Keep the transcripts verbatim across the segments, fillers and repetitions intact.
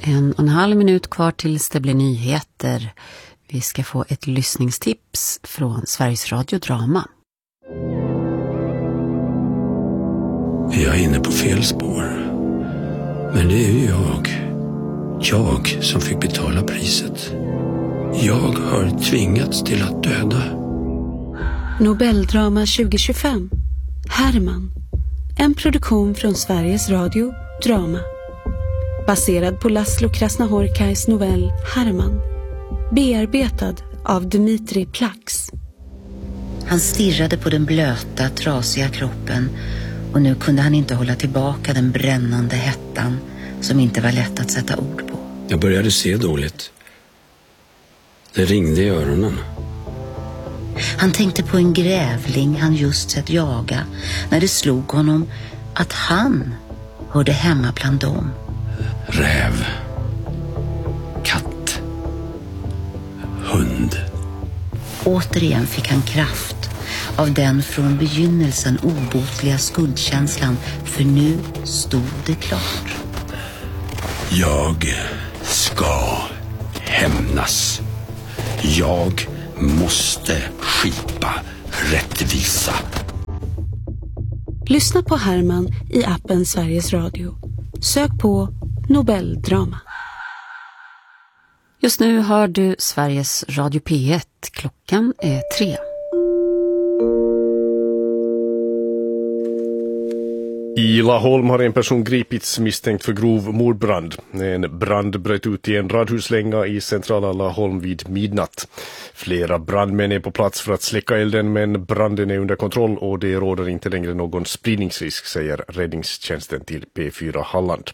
En och en halv minut kvar tills det blir nyheter. Vi ska få ett lyssningstips från Sveriges Radio Drama. Jag är inne på fel spår. Men det är ju jag. Jag som fick betala priset. Jag har tvingats till att döda. Nobeldrama tjugo tjugofem. Herman. En produktion från Sveriges Radio Drama. Baserad på Laszlo Krasnahorkais novell Herman. Bearbetad av Dmitri Plax. Han stirrade på den blöta, trasiga kroppen och nu kunde han inte hålla tillbaka den brännande hettan som inte var lätt att sätta ord på. Jag började se dåligt. Det ringde i öronen. Han tänkte på en grävling han just sett jaga när det slog honom att han hörde hemma bland dem. Räv. Katt. Hund. Återigen fick han kraft av den från begynnelsen obotliga skuldkänslan, för nu stod det klart. Jag ska hämnas. Jag måste skipa rättvisa. Lyssna på Herman i appen Sveriges Radio. Sök på Nobeldrama. Just nu hör du Sveriges Radio P ett. Klockan är tre. I Laholm har en person gripits misstänkt för grov mordbrand. En brand bröt ut i en radhuslänga i centrala Laholm vid midnatt. Flera brandmän är på plats för att släcka elden, men branden är under kontroll och det råder inte längre någon spridningsrisk, säger räddningstjänsten till P fyra Halland.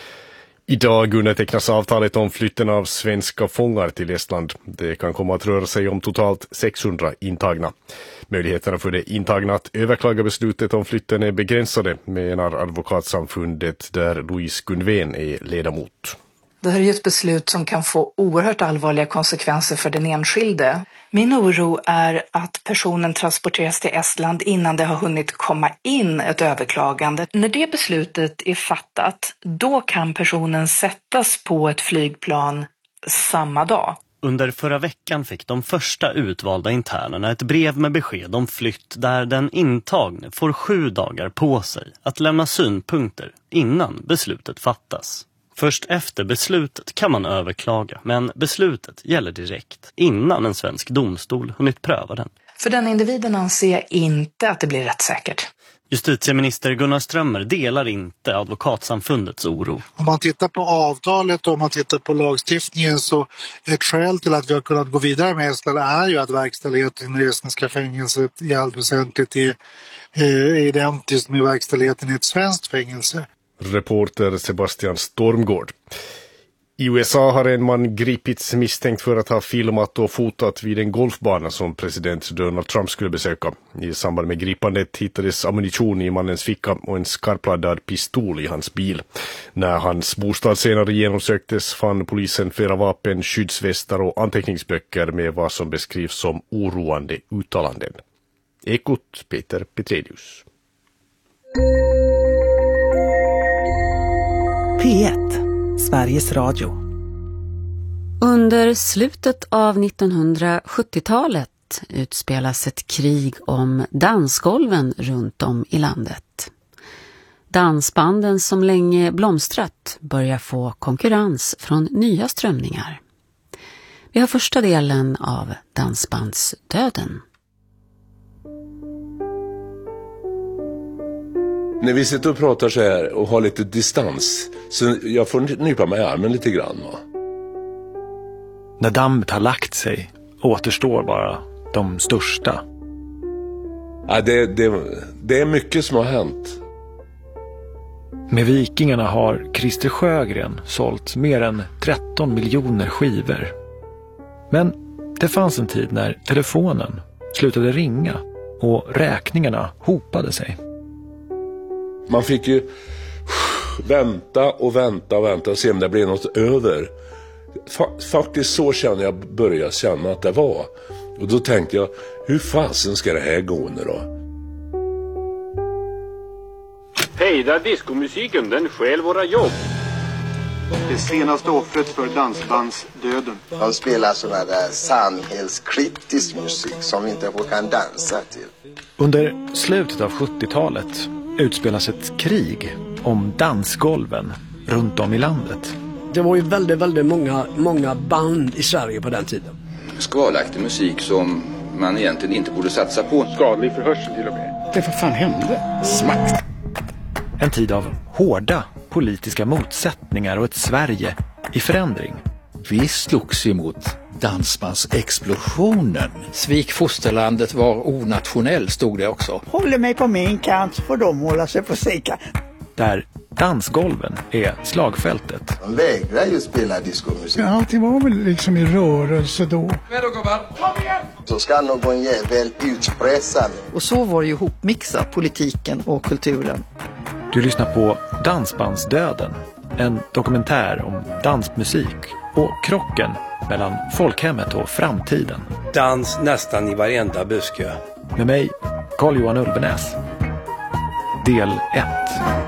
Idag undertecknas avtalet om flytten av svenska fångar till Estland. Det kan komma att röra sig om totalt sexhundra intagna. Möjligheterna för de intagna att överklaga beslutet om flytten är begränsade, menar advokatsamfundet där Louise Gunvén är ledamot. Det här är ju ett beslut som kan få oerhört allvarliga konsekvenser för den enskilde. Min oro är att personen transporteras till Estland innan det har hunnit komma in ett överklagande. När det beslutet är fattat, då kan personen sättas på ett flygplan samma dag. Under förra veckan fick de första utvalda internerna ett brev med besked om flytt där den intagne får sju dagar på sig att lämna synpunkter innan beslutet fattas. Först efter beslutet kan man överklaga, men beslutet gäller direkt innan en svensk domstol hunnit pröva den. För den individen anser jag inte att det blir rättssäkert. Justitieminister Gunnar Strömmer delar inte advokatsamfundets oro. Om man tittar på avtalet och om man tittar på lagstiftningen, så ett skäl till att vi har kunnat gå vidare med Estland är ju att verkställigheten i estniska fängelset i allt väsentligt är, är identiskt med verkställigheten i ett svenskt fängelse. Reporter Sebastian Stormgård. I U S A har en man gripits misstänkt för att ha filmat och fotat vid en golfbana som president Donald Trump skulle besöka. I samband med gripandet hittades ammunition i mannens ficka och en skarpladdad pistol i hans bil. När hans bostad senare genomsöktes fann polisen flera vapen, skyddsvästar och anteckningsböcker med vad som beskrivs som oroande uttalanden. Ekot Peter Petrelius. P ett, Sveriges Radio. Under slutet av nittonhundrasjuttiotalet utspelas ett krig om dansgolven runt om i landet. Dansbanden som länge blomstrat börjar få konkurrens från nya strömningar. Vi har första delen av Dansbandsdöden. När vi sitter och pratar så här och har lite distans, så jag får nypa mig i armen lite grann. Va? När dammet har lagt sig återstår bara de största. Ja, det, det, det är mycket som har hänt. Med Vikingarna har Christer Sjögren sålt mer än tretton miljoner skivor. Men det fanns en tid när telefonen slutade ringa och räkningarna hopade sig. Man fick ju vänta och vänta och vänta och se om det blev något över. Faktiskt så kände jag började känna att det var. Och då tänkte jag, hur fasen ska det här gå nu då? Hejda diskomusiken, den stjäl våra jobb. Det senaste offret för dansbandsdöden. De spelar sån där samhällskritisk musik som vi inte kan dansa till. Under slutet av sjuttiotalet utspelas ett krig om dansgolven runt om i landet. Det var ju väldigt, väldigt många, många band i Sverige på den tiden. Skvalaktig musik som man egentligen inte borde satsa på. Skadlig för hörseln till och med. Det vad fan hände? Smakt. En tid av hårda politiska motsättningar och ett Sverige i förändring. Vi slogs emot dansbandsexplosionen. Svik fosterlandet var onationell, stod det också. Håller mig på min kant får de hålla sig på sin kant. Där dansgolven är slagfältet. De vägrar ju spela diskomusik. Ja, allting var väl liksom i rörelse då. Kom igen! Så ska någon jävel utpressa. Och så var det ju hopmixa politiken och kulturen. Du lyssnar på Dansbandsdöden, en dokumentär om dansmusik och krocken mellan folkhemmet och framtiden. Dans nästan i varenda buske. Med mig, Carl-Johan Ulbenäs. Del ett.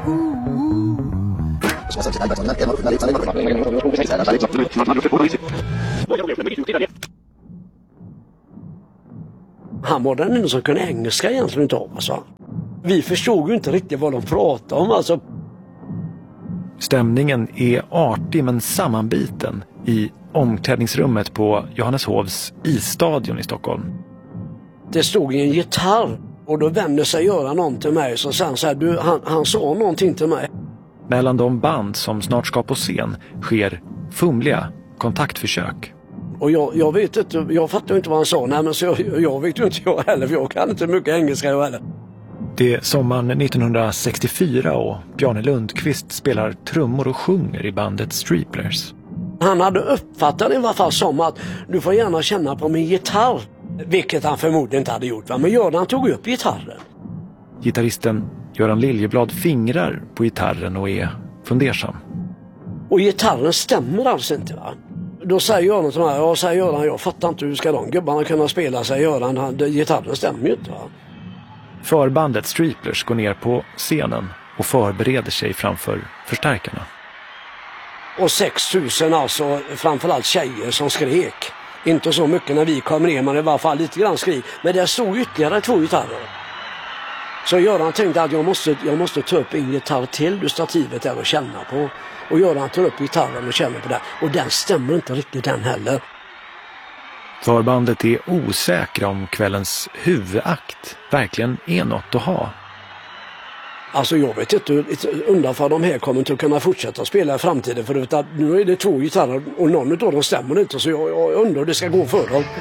Han var den enda som kunde engelska egentligen inte om. Alltså. Vi förstod ju inte riktigt vad de pratade om. Alltså. Stämningen är artig men sammanbiten i omklädningsrummet på Johanneshovs isstadion i Stockholm. Det stod en gitarr och då vände sig göra någon till mig. Så sen så här, du, han, han sa någonting till mig. Mellan de band som snart ska på scen sker fumliga kontaktförsök. Och jag, jag vet inte, jag fattar inte vad han sa. Nej, men så jag, jag vet ju inte jag heller, för jag kan inte mycket engelska jag heller. Det är sommaren nittonhundrasextiofyra och Bjarne Lundqvist spelar trummor och sjunger i bandet Streeplers. Han hade uppfattat det i alla fall som att du får gärna känna på min gitarr. Vilket han förmodligen inte hade gjort. Va? Men Göran tog upp gitarren. Gitarristen Göran Liljeblad fingrar på gitarren och är fundersam. Och gitarren stämmer alltså inte, va? Då säger Göran till mig, ja, säger Göran, jag fattar inte hur ska de gubbarna kunna spela, säger Göran, han, gitarren stämmer ju inte, va? Förbandet Streeplers går ner på scenen och förbereder sig framför förstärkarna. Och sex tusen alltså, framförallt tjejer som skrek. Inte så mycket när vi kom ner, men i alla fall lite grann skrik. Men det stod ytterligare två gitarrer. Så Göran tänkte att jag måste, jag måste ta upp en gitarr till ur stativet där och känna på. Och Göran tar upp gitarren och känner på det. Och den stämmer inte riktigt den heller. Förbandet är osäkra om kvällens huvudakt verkligen är något att ha. Alltså jag vet inte, undrar för de här kommer inte att kunna fortsätta spela i framtiden. För att nu är det två gitarrer och någon av dem stämmer inte. Så jag, jag undrar hur det ska gå för dem.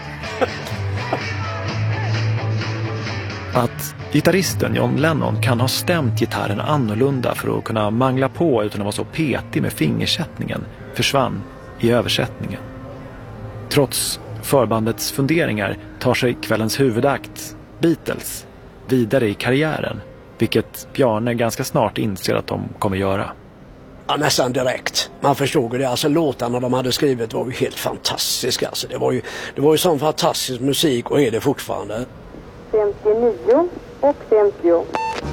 Att gitarristen John Lennon kan ha stämt gitarren annorlunda för att kunna mangla på utan att vara så petig med fingersättningen försvann i översättningen. Trots förbandets funderingar tar sig kvällens huvudakt, Beatles, vidare i karriären, vilket Bjarne ganska snart inser att de kommer göra. Ja, nästan direkt. Man förstod det. Alltså låtarna de hade skrivit var ju helt fantastiska. Alltså, det var ju, det var ju sån fantastisk musik och är det fortfarande. femtionio och femtio.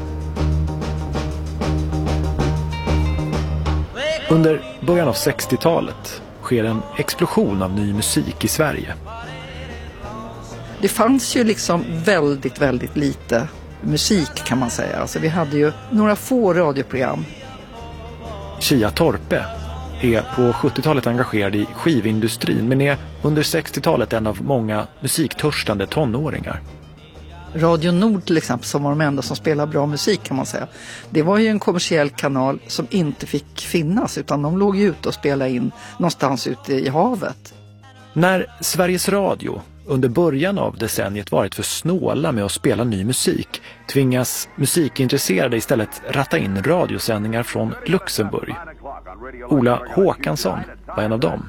Under början av sextiotalet sker en explosion av ny musik i Sverige. Det fanns ju liksom väldigt, väldigt lite musik kan man säga. Alltså vi hade ju några få radioprogram. Chia Torpe är på sjuttiotalet engagerad i skivindustrin men är under sextiotalet en av många musiktörstande tonåringar. Radio Nord till exempel, som var de enda som spelar bra musik kan man säga. Det var ju en kommersiell kanal som inte fick finnas utan de låg ju ute och spelade in någonstans ute i havet. När Sveriges Radio under början av decenniet varit för snåla med att spela ny musik tvingas musikintresserade istället ratta in radiosändningar från Luxemburg. Ola Håkansson var en av dem.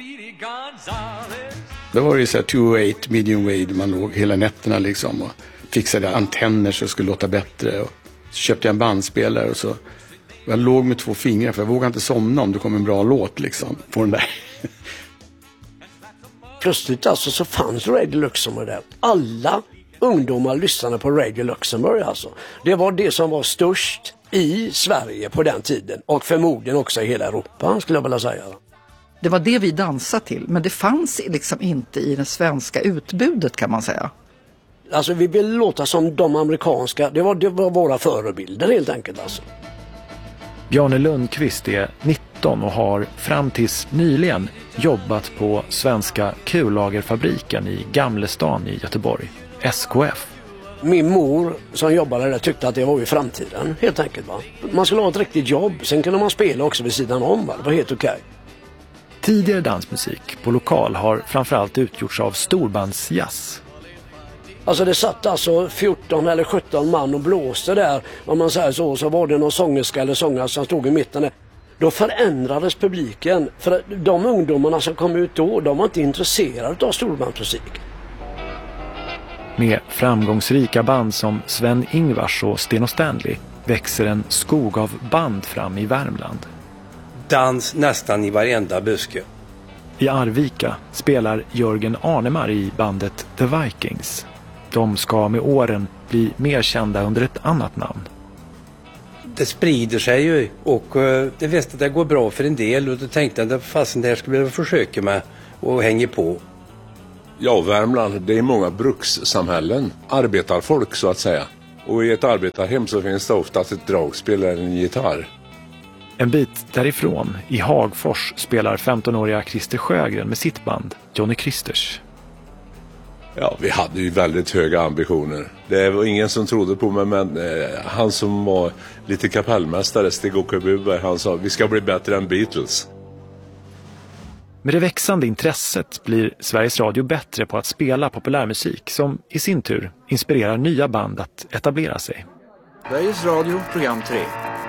Då var det så här tvåhundraåtta medium wave man låg hela nätterna liksom och fixade antenner så det skulle låta bättre. Och så köpte jag en bandspelare och så jag låg med två fingrar för jag vågade inte somna om det kom en bra låt liksom på den där. Plötsligt alltså så fanns Radio Luxemburg där. Alla ungdomar lyssnade på Radio Luxemburg alltså. Det var det som var störst i Sverige på den tiden och förmodligen också i hela Europa skulle jag vilja säga. Det var det vi dansade till, men det fanns liksom inte i det svenska utbudet kan man säga. Alltså vi vill låta som de amerikanska, det var, det var våra förebilder helt enkelt alltså. Bjarne Lundqvist är nitton och har fram tills nyligen jobbat på Svenska kullagerfabriken i Gamlestan i Göteborg, S K F. Min mor som jobbade där tyckte att det var i framtiden helt enkelt va. Man skulle ha ett riktigt jobb, sen kunde man spela också vid sidan om va? Det var helt okej. Tidigare dansmusik på lokal har framförallt utgjorts av storbandsjazz. Alltså det satt alltså fjorton eller sjutton man och blåste där. Om man säger så, så var det någon sångerska eller sångare som stod i mitten där. Då förändrades publiken. För att de ungdomarna som kom ut då, de var inte intresserade av storbandsmusik. Med framgångsrika band som Sven Ingvars och Sten och Stanley växer en skog av band fram i Värmland. Dans nästan i varenda buske. I Arvika spelar Jörgen Arnemar i bandet The Vikings. De ska med åren bli mer kända under ett annat namn. Det sprider sig ju och uh, det visste att det går bra för en del och då tänkte jag att fasen det här skulle jag försöka med och hänga på. Ja, Värmland, det är många brukssamhällen, arbetarfolk så att säga. Och i ett arbetarhem så finns det ofta ett dragspel eller en gitarr. En bit därifrån, i Hagfors, spelar femtonåriga Christer Sjögren med sitt band, Johnny Christers. Ja, vi hade ju väldigt höga ambitioner. Det var ingen som trodde på mig, men eh, han som var lite kapellmästare, Stig-Åke Buberg, han sa vi ska bli bättre än Beatles. Med det växande intresset blir Sveriges Radio bättre på att spela populärmusik som i sin tur inspirerar nya band att etablera sig. Sveriges Radio, program tre.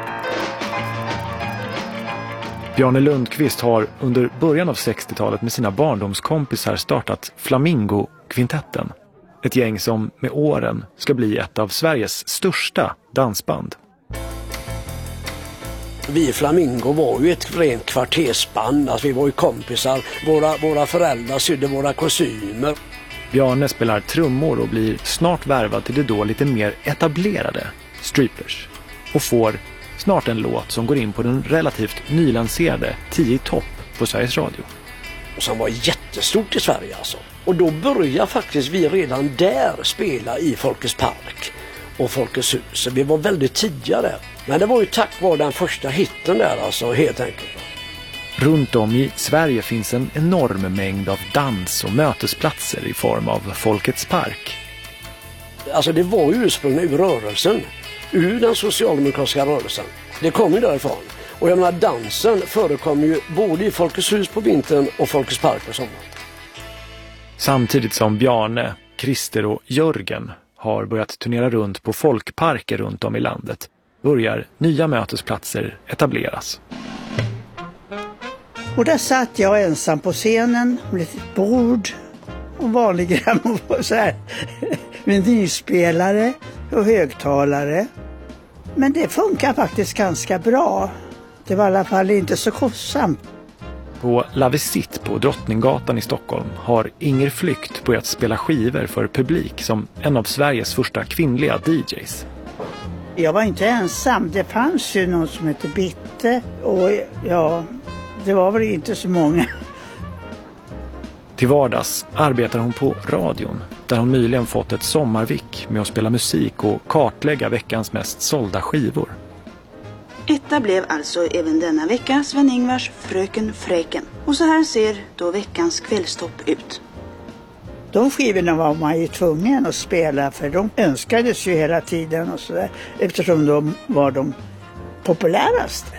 Bjarne Lundqvist har under början av sextiotalet med sina barndomskompisar startat Flamingo-kvintetten. Ett gäng som med åren ska bli ett av Sveriges största dansband. Vi Flamingo var ju ett rent kvartersband, alltså vi var ju kompisar. Våra, våra föräldrar sydde våra kostymer. Bjarne spelar trummor och blir snart värvad till det då lite mer etablerade Strippers. Och får snart en låt som går in på den relativt nylanserade tio i topp på Sveriges Radio. Som var jättestort i Sverige alltså. Och då började faktiskt vi redan där spela i Folkets Park och Folkets Hus. Vi var väldigt tidigare. Men det var ju tack vare den första hitten där alltså, helt enkelt. Runt om i Sverige finns en enorm mängd av dans- och mötesplatser i form av Folkets Park. Alltså det var ju ursprungligen ur rörelsen. Ur den socialdemokratiska rörelsen. Det kom ju därifrån. Och jag menar, dansen förekom ju både i Folkets Hus på vintern och Folkets Park på sommaren. Samtidigt som Bjarne, Christer och Jörgen har börjat turnera runt på folkparker runt om i landet börjar nya mötesplatser etableras. Och där satt jag ensam på scenen med ett bord och vanlig grammofon så här med nyspelare och högtalare. Men det funkar faktiskt ganska bra. Det var i alla fall inte så kostsamt. På La Visite på Drottninggatan i Stockholm har Inger Flykt börjat spela skivor för publik som en av Sveriges första kvinnliga D Js. Jag var inte ensam. Det fanns ju någon som hette Bitte och ja, det var väl inte så många. Till vardags arbetar hon på radion där hon nyligen fått ett sommarvik med att spela musik och kartlägga veckans mest sålda skivor. Etta blev alltså även denna vecka Sven-Ingvars Fröken Fräken. Och så här ser då veckans kvällstopp ut. De skivorna var man ju tvungen att spela för de önskades ju hela tiden och så där, eftersom de var de populäraste.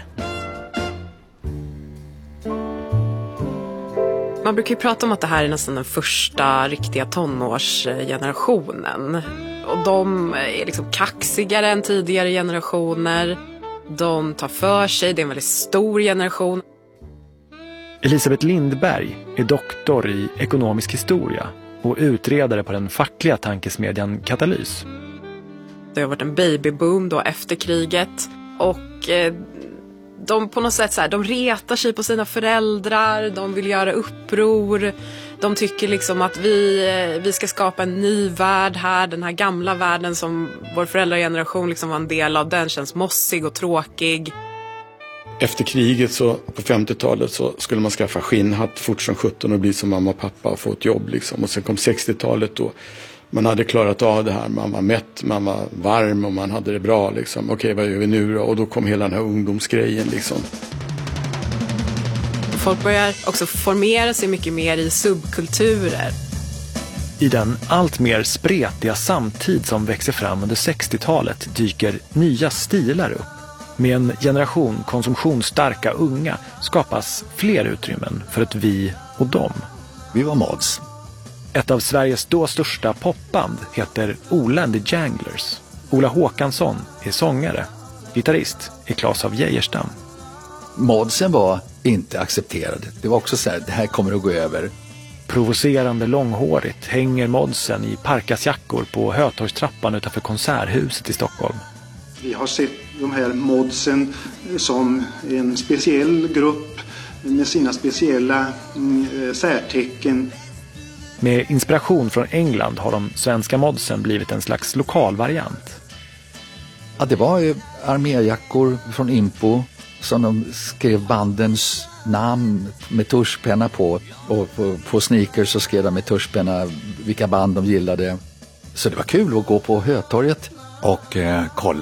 Man brukar ju prata om att det här är nästan den första riktiga tonårsgenerationen. Och de är liksom kaxigare än tidigare generationer. De tar för sig, det är en väldigt stor generation. Elisabeth Lindberg är doktor i ekonomisk historia och utredare på den fackliga tankesmedjan Katalys. Det har varit en babyboom då efter kriget och eh, de på något sätt så här, de retar sig på sina föräldrar, de vill göra uppror. De tycker liksom att vi, vi ska skapa en ny värld här. Den här gamla världen som vår föräldrageneration liksom var en del av, den känns mossig och tråkig. Efter kriget så, på femtiotalet så skulle man skaffa skinnhatt fort som sjutton och bli som mamma och pappa och få ett jobb liksom. Och sen kom sextiotalet då. Man hade klarat av det här, man var mätt, man var varm och man hade det bra liksom. Okej, vad gör vi nu då? Och då kom hela den här ungdomsgrejen liksom. Folk börjar också formera sig mycket mer i subkulturer. I den allt mer spretiga samtid som växer fram under sextiotalet dyker nya stilar upp. Med en generation konsumtionsstarka unga skapas fler utrymmen för ett vi och dem. Vi var mods. Ett av Sveriges då största popband heter Ola and the Janglers. Ola Håkansson är sångare. Gitarrist är Claes av Geijerstam. Modsen var inte accepterad. Det var också så här, det här kommer att gå över. Provocerande långhårigt hänger modsen i parkasjackor på Hötorgstrappan utanför Konserthuset i Stockholm. Vi har sett de här modsen som en speciell grupp med sina speciella mm, särtecken. Med inspiration från England har de svenska modsen blivit en slags lokalvariant. Ja, det var ju arméjackor från Impo som de skrev bandens namn med tuschpenna på. Och på, på sneakers så skrev de med tuschpenna vilka band de gillade. Så det var kul att gå på Hötorget och eh, kolla